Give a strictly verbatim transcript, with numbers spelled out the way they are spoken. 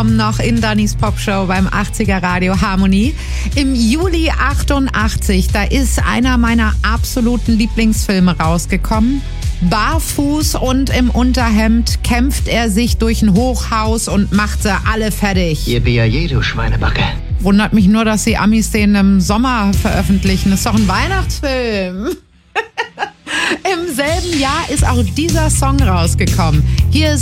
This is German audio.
Noch in Dannys Popshow beim achtziger Radio Harmonie. Im Juli achtundachtzig, da ist einer meiner absoluten Lieblingsfilme rausgekommen. Barfuß und im Unterhemd kämpft er sich durch ein Hochhaus und macht sie alle fertig. Yippie, du Schweinebacke. Wundert mich nur, dass die Amis den im Sommer veröffentlichen. Ist doch ein Weihnachtsfilm. Im selben Jahr ist auch dieser Song rausgekommen. Hier ist